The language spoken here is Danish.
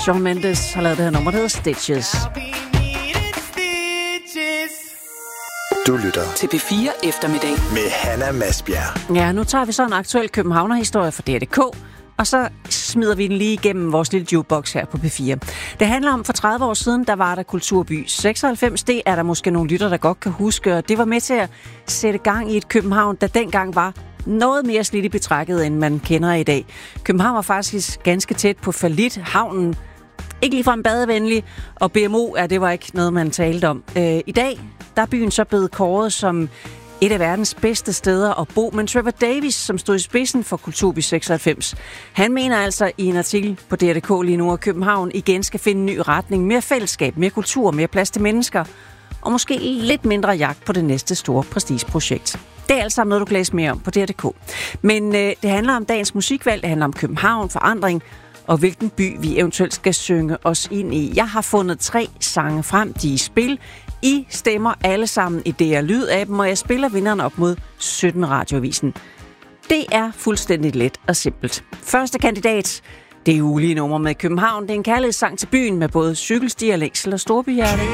Shawn Mendes har lavet det her nummer, der hedder Stitches. Du lytter til P4 Eftermiddag med Hanna Masbjerg. Ja, nu tager vi så en aktuel københavnerhistorie fra DR.dk, og så smider vi den lige igennem vores lille jukebox her på P4. Det handler om, for 30 år siden, der var der Kulturby 96. Det er der måske nogle lytter, der godt kan huske, og det var med til at sætte gang i et København, der dengang var noget mere slidt i betrækket, end man kender i dag. København var faktisk ganske tæt på fallit. Havnen ikke ligefrem badevenlig, og BMO, det var ikke noget, man talte om. I dag, der er byen så blevet kåret som et af verdens bedste steder at bo, men Trevor Davis, som stod i spidsen for Kulturby 96, han mener altså i en artikel på DR.dk lige nu, at København igen skal finde en ny retning, mere fællesskab, mere kultur, mere plads til mennesker, og måske lidt mindre jagt på det næste store prestigeprojekt. Det er alt sammen noget, du kan læse mere om på DR.dk. Men det handler om dagens musikvalg, det handler om København, forandring, og hvilken by vi eventuelt skal synge os ind i. Jeg har fundet 3 sange frem, de er i spil. I stemmer alle sammen i DR Lyd-appen, og jeg spiller vinderen op mod 17 Radioavisen. Det er fuldstændig let og simpelt. Første kandidat, det er ulige nummer med København. Det er en kærlighedssang til byen med både cykelstier, længsel og storbyhjerte.